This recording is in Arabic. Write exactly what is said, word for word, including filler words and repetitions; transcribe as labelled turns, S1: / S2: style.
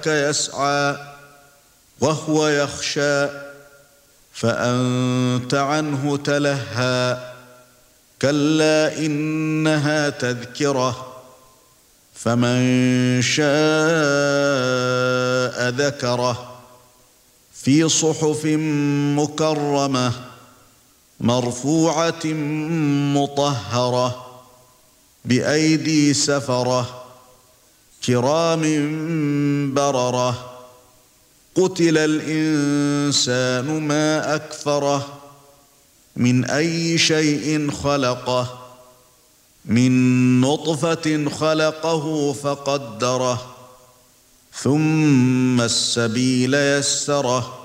S1: ربك يسعى وهو يخشى فأنت عنه تلهى كلا إنها تذكرة فمن شاء ذكره في صحف مكرمة مرفوعة مطهرة بأيدي سفرة كرام بررة قتل الإنسان ما أكفره من أي شيء خلقه من نطفة خلقه فقدره ثم السبيل يسره